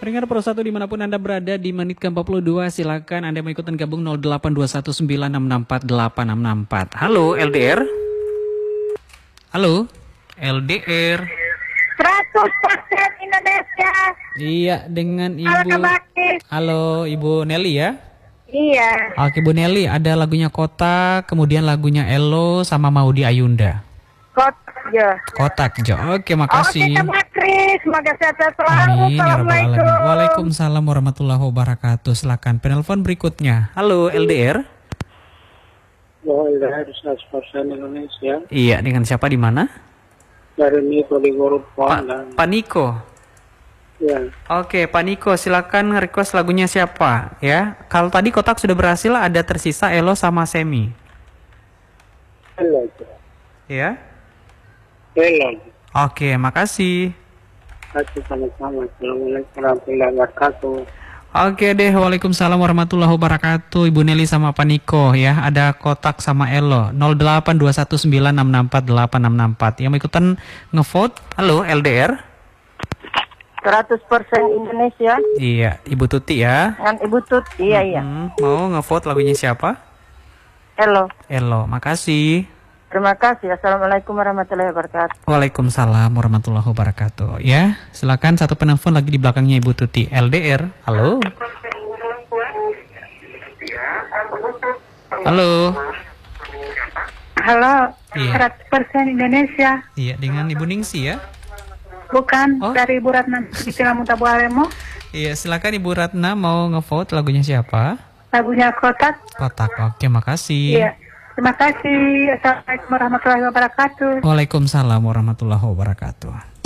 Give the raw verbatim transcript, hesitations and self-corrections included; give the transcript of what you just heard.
Pendengar Pro satu dimanapun Anda berada di menit ke empat puluh dua, silakan Anda mau ikutan gabung nol delapan dua satu sembilan enam enam empat delapan enam enam empat. Halo L D R. Halo L D R. seratus persen Indonesia. Iya, dengan Ibu. Halo, Halo Ibu Nelly ya. Iya. Oke Bu Nelly, ada lagunya Kotak, kemudian lagunya Elo sama Maudy Ayunda. Kotak jo. Kotak jo. Oke, makasih. Oke, Mbak Kris. Semoga sehat-sehat selalu. Amin, ya Rabbal Assalamualaikum. Alamin. Waalaikumsalam warahmatullahi wabarakatuh. Silakan penelpon berikutnya. Halo L D R. Oh, L D R seratus persen Indonesia. Iya, dengan siapa di mana? Dari Niko di Gorut Pak dan Pak Niko. ya. Oke, Pak Niko, silakan request lagunya siapa ya? Kalau tadi Kotak sudah berhasil, ada tersisa Elo sama Semi. Hello. Ya. Hello. Oke, makasih. Kasih sama-sama. Assalamualaikum warahmatullahi wabarakatuh. Oke deh, waalaikumsalam warahmatullahi wabarakatuh. Ibu Nelly sama Pak Niko ya. Ada Kotak sama Elo. nol delapan dua satu sembilan enam enam empat delapan enam enam empat. Yang mau ikutan ngevote? Halo L D R. seratus persen Indonesia. Iya, Ibu Tuti ya. Dengan Ibu Tut. Iya, iya. Hmm, mau ngevote lagunya siapa? Halo. Elo, makasih. Terima kasih. Assalamualaikum warahmatullahi wabarakatuh. Waalaikumsalam warahmatullahi wabarakatuh. Ya, silakan satu penelpon lagi di belakangnya Ibu Tuti. L D R. Halo. Halo. Halo. Iya. seratus persen Indonesia. Iya, dengan Ibu Ningsi ya. Bukan Oh. dari Ibu Ratna di Tilamuta Bualemo. Iya, silakan Ibu Ratna mau ngevote lagunya siapa? Lagunya Kotak. Kotak. Oke, makasih. Iya. Terima kasih. Assalamualaikum warahmatullahi wabarakatuh. Waalaikumsalam warahmatullahi wabarakatuh.